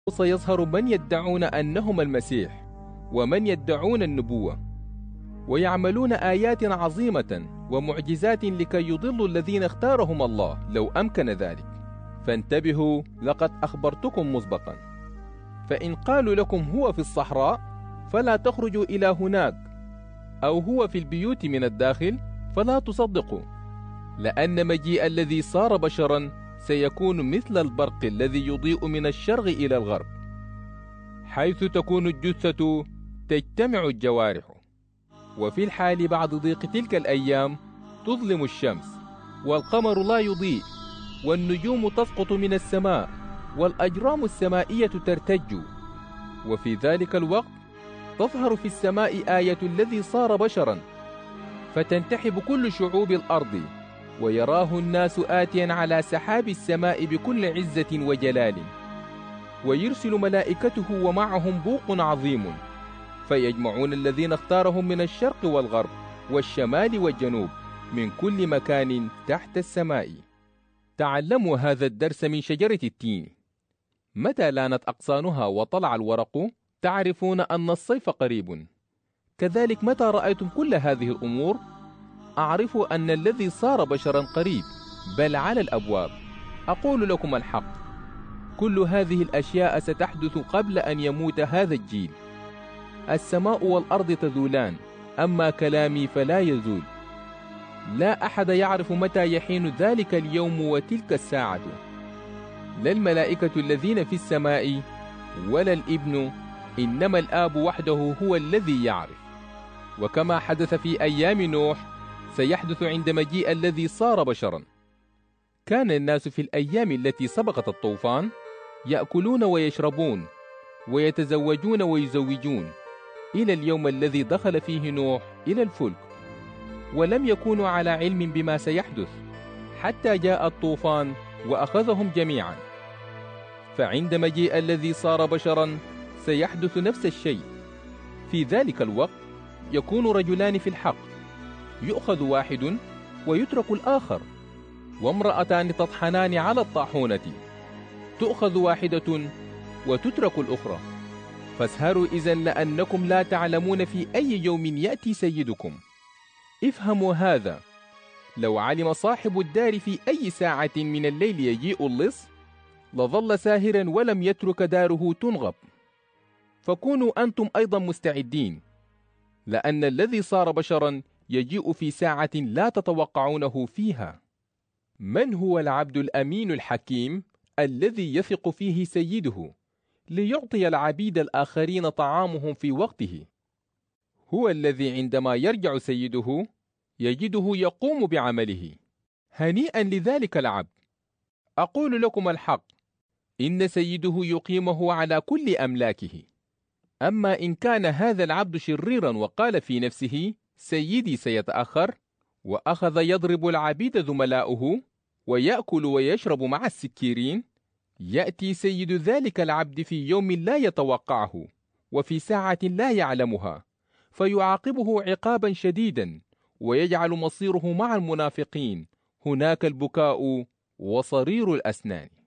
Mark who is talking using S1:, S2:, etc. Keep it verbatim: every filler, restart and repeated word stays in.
S1: سيظهر من يدعون أنهم المسيح ومن يدعون النبوة، ويعملون آيات عظيمة ومعجزات لكي يضلوا الذين اختارهم الله لو أمكن ذلك. فانتبهوا، لقد أخبرتكم مسبقا. فإن قالوا لكم هو في الصحراء فلا تخرجوا إلى هناك، أو هو في البيوت من الداخل فلا تصدقوا، لأن مجيء الذي صار بشرا سيكون مثل البرق الذي يضيء من الشرق إلى الغرب. حيث تكون الجثة تجتمع الجوارح. وفي الحال بعد ضيق تلك الأيام تظلم الشمس، والقمر لا يضيء، والنجوم تسقط من السماء، والأجرام السمائية ترتج. وفي ذلك الوقت تظهر في السماء آية الذي صار بشرا، فتنتحب كل شعوب الأرض، ويراه الناس آتيا على سحاب السماء بكل عزة وجلال، ويرسل ملائكته ومعهم بوق عظيم، فيجمعون الذين اختارهم من الشرق والغرب والشمال والجنوب من كل مكان تحت السماء. تعلموا هذا الدرس من شجرة التين. متى لانت أغصانها وطلع الورق تعرفون أن الصيف قريب. كذلك متى رأيتم كل هذه الأمور أعرفوا أن الذي صار بشرا قريب، بل على الأبواب. أقول لكم الحق، كل هذه الأشياء ستحدث قبل أن يموت هذا الجيل. السماء والأرض تزولان، أما كلامي فلا يزول. لا أحد يعرف متى يحين ذلك اليوم وتلك الساعة، لا الملائكة الذين في السماء ولا الابن، إنما الآب وحده هو الذي يعرف. وكما حدث في أيام نوح سيحدث عند مجيء الذي صار بشرا. كان الناس في الأيام التي سبقت الطوفان يأكلون ويشربون ويتزوجون ويزوجون إلى اليوم الذي دخل فيه نوح إلى الفلك، ولم يكونوا على علم بما سيحدث حتى جاء الطوفان وأخذهم جميعا. فعند مجيء الذي صار بشرا سيحدث نفس الشيء. في ذلك الوقت يكون رجلان في الحق، يؤخذ واحد ويترك الآخر، وامرأتان تطحنان على الطاحونة، تؤخذ واحدة وتترك الأخرى. فاسهروا إذن لأنكم لا تعلمون في أي يوم يأتي سيدكم. افهموا هذا، لو علم صاحب الدار في أي ساعة من الليل يجيء اللص لظل ساهرا ولم يترك داره تنغب. فكونوا أنتم أيضا مستعدين، لأن الذي صار بشرا يجيء في ساعة لا تتوقعونه فيها. من هو العبد الأمين الحكيم الذي يثق فيه سيده ليعطي العبيد الآخرين طعامهم في وقته؟ هو الذي عندما يرجع سيده يجده يقوم بعمله. هنيئا لذلك العبد. أقول لكم الحق، إن سيده يقيمه على كل أملاكه. أما إن كان هذا العبد شريرا وقال في نفسه سيدي سيتأخر، وأخذ يضرب العبيد زملاؤه ويأكل ويشرب مع السكيرين، يأتي سيد ذلك العبد في يوم لا يتوقعه وفي ساعة لا يعلمها، فيعاقبه عقابا شديدا، ويجعل مصيره مع المنافقين، هناك البكاء وصرير الأسنان.